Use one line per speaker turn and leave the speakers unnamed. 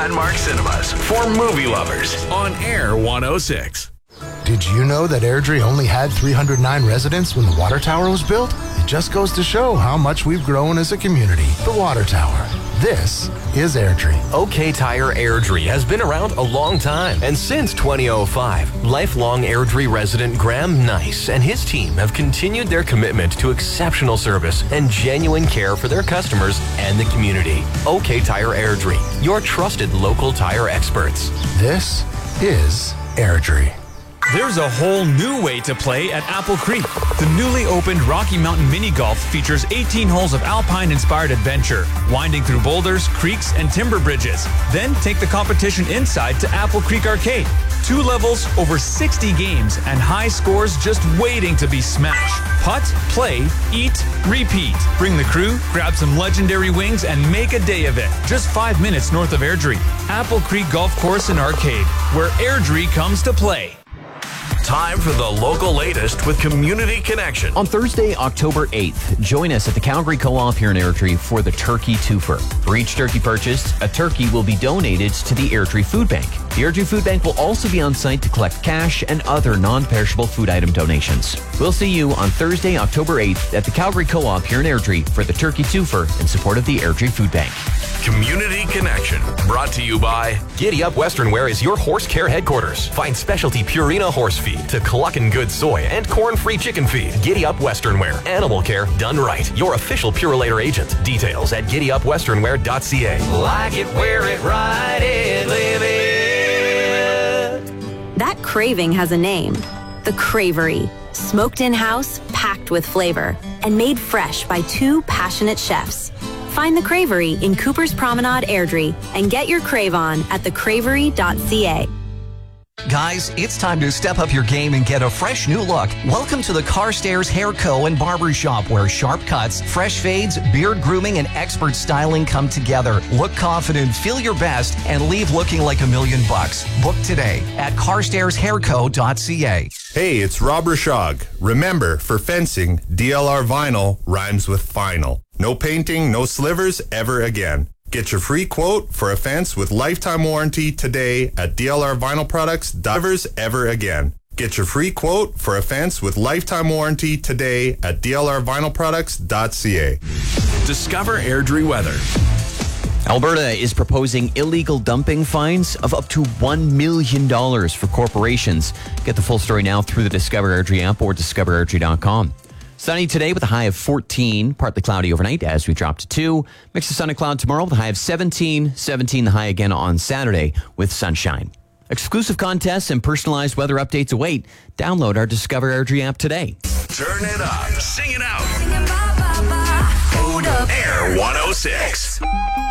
Landmark Cinemas for movie lovers on Air 106.
Did you know that Airdrie only had 309 residents when the water tower was built? It just goes to show how much we've grown as a community. The water tower. This is Airdrie.
OK Tire Airdrie has been around a long time. And since 2005, lifelong Airdrie resident Graham Nice and his team have continued their commitment to exceptional service and genuine care for their customers and the community. OK Tire Airdrie, your trusted local tire experts.
This is Airdrie.
There's a whole new way to play at Apple Creek. The newly opened Rocky Mountain Mini Golf features 18 holes of alpine-inspired adventure, winding through boulders, creeks, and timber bridges. Then take the competition inside to Apple Creek Arcade. 2 levels, over 60 games, and high scores just waiting to be smashed. Putt, play, eat, repeat. Bring the crew, grab some legendary wings, and make a day of it. Just 5 minutes north of Airdrie. Apple Creek Golf Course and Arcade, where Airdrie comes to play.
Time for the local latest with Community Connection.
On Thursday, October 8th, join us at the Calgary Co-op here in Airdrie for the Turkey Twofer. For each turkey purchased, a turkey will be donated to the Airdrie Food Bank. The Airdrie Food Bank will also be on site to collect cash and other non-perishable food item donations. We'll see you on Thursday, October 8th at the Calgary Co-op here in Airdrie for the Turkey Twofer in support of the Airdrie Food Bank.
Community Connection, brought to you by
Giddy Up Western Wear is your horse care headquarters. Find specialty Purina horse feed to Cluckin' Good soy and corn-free chicken feed. Giddy Up Western Wear. Animal care done right. Your official Purolator agent. Details at giddyupwesternwear.ca.
Like it, wear it, ride it, live it.
That craving has a name. The Cravery. Smoked in-house, packed with flavor, and made fresh by 2 passionate chefs. Find The Cravery in Cooper's Promenade, Airdrie, and get your crave on at thecravery.ca.
Guys, it's time to step up your game and get a fresh new look. Welcome to the Carstairs Hair Co. and Barber Shop, where sharp cuts, fresh fades, beard grooming, and expert styling come together. Look confident, feel your best, and leave looking like $1 million. Book today at carstairshairco.ca.
Hey, it's Rob Rashog. Remember, for fencing, DLR vinyl rhymes with final. No painting, no slivers ever again. Get your free quote for a fence with lifetime warranty today at DLRvinylproducts.slivers ever again. Get your free quote for a fence with lifetime warranty today at DLRvinylproducts.ca.
Discover Airdrie weather.
Alberta is proposing illegal dumping fines of up to $1 million for corporations. Get the full story now through the Discover Airdrie app or discoverairdrie.com. Sunny today with a high of 14, partly cloudy overnight as we drop to 2. Mix of sun and cloud tomorrow with a high of 17 the high again on Saturday with sunshine. Exclusive contests and personalized weather updates await. Download our Discover Airdrie app today.
Turn it up, sing it out. Air 106.